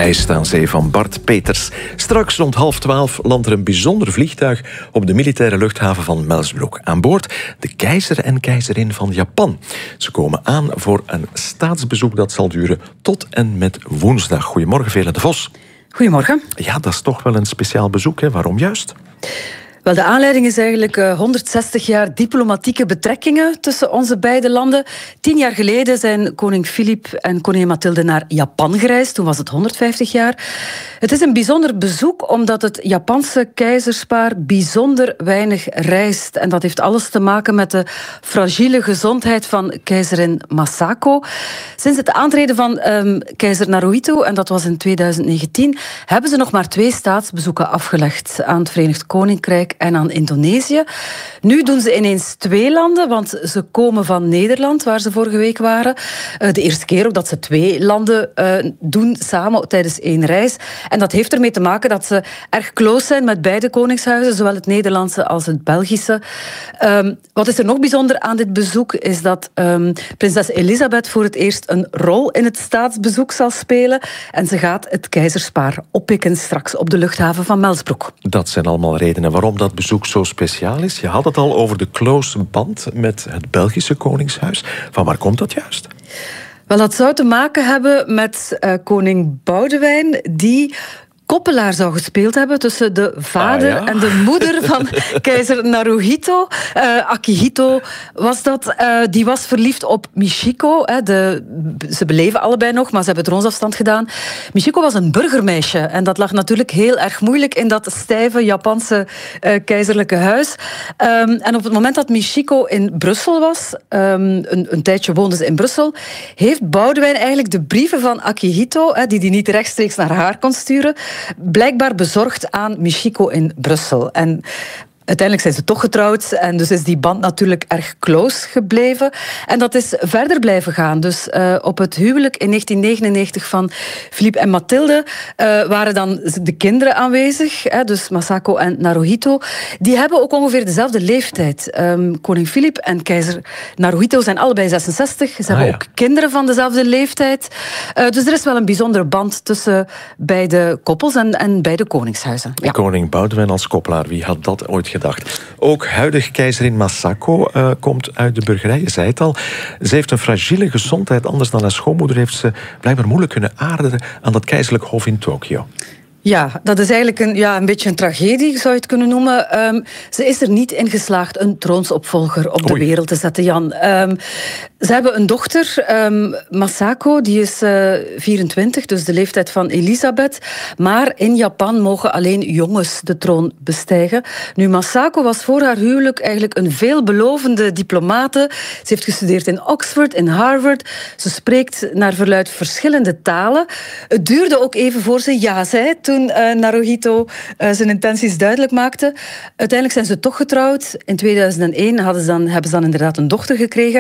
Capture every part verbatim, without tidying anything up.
Reis aan zee van Bart Peters. Straks rond half twaalf landt er een bijzonder vliegtuig op de militaire luchthaven van Melsbroek. Aan boord de keizer en keizerin van Japan. Ze komen aan voor een staatsbezoek dat zal duren tot en met woensdag. Goedemorgen, Veerle de Vos. Goedemorgen. Ja, dat is toch wel een speciaal bezoek, hè? Waarom juist? Wel, de aanleiding is eigenlijk uh, honderdzestig jaar diplomatieke betrekkingen tussen onze beide landen. Tien jaar geleden zijn koning Filip en koningin Mathilde naar Japan gereisd. Toen was het honderdvijftig jaar. Het is een bijzonder bezoek omdat het Japanse keizerspaar bijzonder weinig reist. En dat heeft alles te maken met de fragiele gezondheid van keizerin Masako. Sinds het aantreden van um, keizer Naruhito, en dat was in tweeduizend negentien, hebben ze nog maar twee staatsbezoeken afgelegd aan het Verenigd Koninkrijk en aan Indonesië. Nu doen ze ineens twee landen, want ze komen van Nederland, waar ze vorige week waren. Uh, de eerste keer ook dat ze twee landen uh, doen samen tijdens één reis. En dat heeft ermee te maken dat ze erg close zijn met beide koningshuizen, zowel het Nederlandse als het Belgische. Um, wat is er nog bijzonder aan dit bezoek, is dat um, prinses Elisabeth voor het eerst een rol in het staatsbezoek zal spelen. En ze gaat het keizerspaar oppikken straks op de luchthaven van Melsbroek. Dat zijn allemaal redenen waarom dat bezoek zo speciaal is. Je had het al over de close band met het Belgische koningshuis. Van waar komt dat juist? Wel, dat zou te maken hebben met uh, koning Boudewijn, die koppelaar zou gespeeld hebben tussen de vader ah, ja? en de moeder van keizer Naruhito. Uh, Akihito was dat. Uh, die was verliefd op Michiko. Hè, de, ze beleven allebei nog, maar ze hebben troonsafstand gedaan. Michiko was een burgermeisje. En dat lag natuurlijk heel erg moeilijk in dat stijve Japanse uh, keizerlijke huis. Um, en op het moment dat Michiko in Brussel was, um, een, een tijdje woonde ze in Brussel, heeft Boudewijn eigenlijk de brieven van Akihito, hè, die hij niet rechtstreeks naar haar kon sturen, blijkbaar bezorgd aan Michiko in Brussel. En uiteindelijk zijn ze toch getrouwd en dus is die band natuurlijk erg close gebleven. En dat is verder blijven gaan. Dus uh, op het huwelijk in negentien negenennegentig van Filip en Mathilde uh, waren dan de kinderen aanwezig, hè, dus Masako en Naruhito. Die hebben ook ongeveer dezelfde leeftijd. Um, koning Filip en keizer Naruhito zijn allebei zesenzestig. Ze ah, hebben ja. ook kinderen van dezelfde leeftijd. Uh, dus er is wel een bijzondere band tussen beide koppels en, en beide koningshuizen. Ja. Koning Boudewijn als koppelaar, wie had dat ooit gedacht? Ook huidig keizerin Masako uh, komt uit de burgerij, je zei het al. Ze heeft een fragiele gezondheid, anders dan haar schoonmoeder heeft ze blijkbaar moeilijk kunnen aarden aan dat keizerlijk hof in Tokio. Ja, dat is eigenlijk een, ja, een beetje een tragedie, zou je het kunnen noemen. Um, ze is er niet in geslaagd een troonsopvolger op de Oei. wereld te zetten, Jan. Um, ze hebben een dochter, um, Masako, die is uh, vierentwintig, dus de leeftijd van Elisabeth. Maar in Japan mogen alleen jongens de troon bestijgen. Nu, Masako was voor haar huwelijk eigenlijk een veelbelovende diplomate. Ze heeft gestudeerd in Oxford, in Harvard. Ze spreekt naar verluidt verschillende talen. Het duurde ook even voor ze ja zei, toen Toen uh, Naruhito uh, zijn intenties duidelijk maakte. Uiteindelijk zijn ze toch getrouwd. In tweeduizend één hadden ze dan, hebben ze dan inderdaad een dochter gekregen.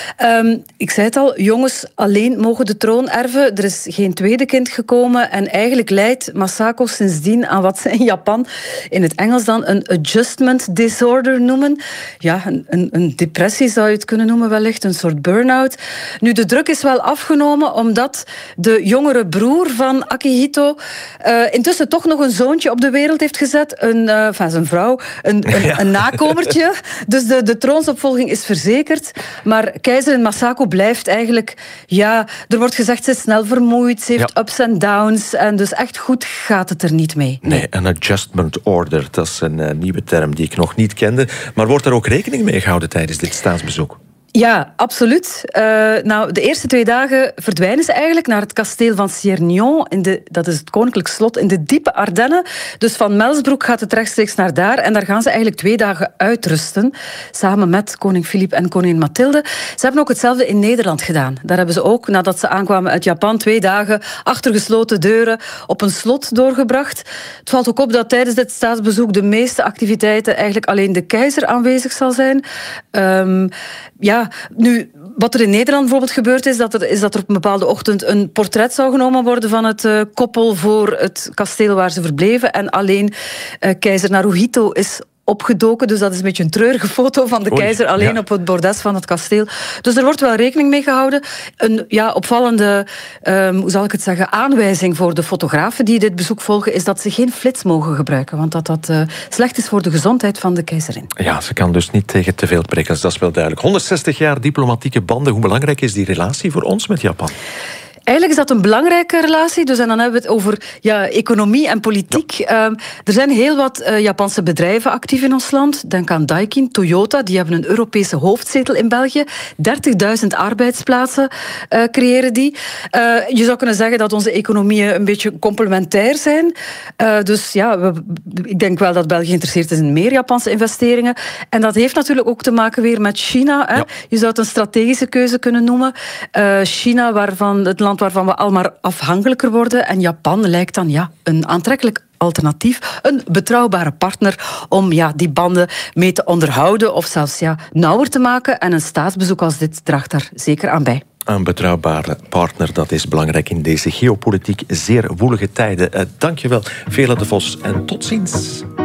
Um, ik zei het al, jongens alleen mogen de troon erven. Er is geen tweede kind gekomen. En eigenlijk leidt Masako sindsdien aan wat ze in Japan in het Engels dan een adjustment disorder noemen. Ja, een, een, een depressie zou je het kunnen noemen wellicht. Een soort burn-out. Nu, de druk is wel afgenomen omdat de jongere broer van Akihito Uh, intussen toch nog een zoontje op de wereld heeft gezet. Een, uh, enfin, zijn vrouw. Een, een, ja. een nakomertje. Dus de, de troonsopvolging is verzekerd. Maar keizerin Masako blijft eigenlijk... Ja, er wordt gezegd, ze is snel vermoeid. Ze heeft ja. ups en downs. En dus echt goed gaat het er niet mee. Nee, een adjustment order. Dat is een uh, nieuwe term die ik nog niet kende. Maar wordt er ook rekening mee gehouden tijdens dit staatsbezoek? Ja, absoluut. Uh, nou, de eerste twee dagen verdwijnen ze eigenlijk naar het kasteel van Ciernion. In de, dat is het koninklijk slot in de diepe Ardennen. Dus van Melsbroek gaat het rechtstreeks naar daar. En daar gaan ze eigenlijk twee dagen uitrusten. Samen met koning Filip en koningin Mathilde. Ze hebben ook hetzelfde in Nederland gedaan. Daar hebben ze ook, nadat ze aankwamen uit Japan, twee dagen achter gesloten deuren op een slot doorgebracht. Het valt ook op dat tijdens dit staatsbezoek de meeste activiteiten eigenlijk alleen de keizer aanwezig zal zijn. Um, ja, nu, wat er in Nederland bijvoorbeeld gebeurd is, dat er, is dat er op een bepaalde ochtend een portret zou genomen worden van het uh, koppel voor het kasteel waar ze verbleven. En alleen uh, keizer Naruhito is opgedoken. Dus dat is een beetje een treurige foto van de Oei, keizer alleen ja. op het bordes van het kasteel. Dus er wordt wel rekening mee gehouden. Een ja, opvallende, um, hoe zal ik het zeggen, aanwijzing voor de fotografen die dit bezoek volgen is dat ze geen flits mogen gebruiken, want dat dat uh, slecht is voor de gezondheid van de keizerin. Ja, ze kan dus niet tegen te veel prikkels, dat is wel duidelijk. honderdzestig jaar diplomatieke banden, hoe belangrijk is die relatie voor ons met Japan? Eigenlijk is dat een belangrijke relatie. Dus en dan hebben we het over ja, economie en politiek. Ja. Um, er zijn heel wat uh, Japanse bedrijven actief in ons land. Denk aan Daikin, Toyota. Die hebben een Europese hoofdzetel in België. dertigduizend arbeidsplaatsen uh, creëren die. Uh, je zou kunnen zeggen dat onze economieën een beetje complementair zijn. Uh, dus ja, we, ik denk wel dat België geïnteresseerd is in meer Japanse investeringen. En dat heeft natuurlijk ook te maken weer met China. Hè? Ja. Je zou het een strategische keuze kunnen noemen. Uh, China, waarvan het land waarvan we al maar afhankelijker worden. En Japan lijkt dan ja, een aantrekkelijk alternatief, een betrouwbare partner om ja, die banden mee te onderhouden of zelfs ja, nauwer te maken. En een staatsbezoek als dit draagt daar zeker aan bij. Een betrouwbare partner, dat is belangrijk in deze geopolitiek zeer woelige tijden. Uh, Dank je wel, Veerle de Vos, en tot ziens.